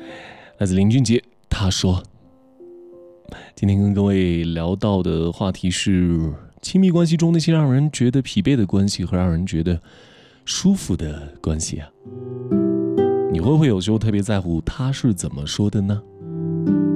来自林俊杰，他说，今天跟各位聊到的话题是亲密关系中那些让人觉得疲惫的关系和让人觉得舒服的关系啊。你会不会有时候特别在乎他是怎么说的呢？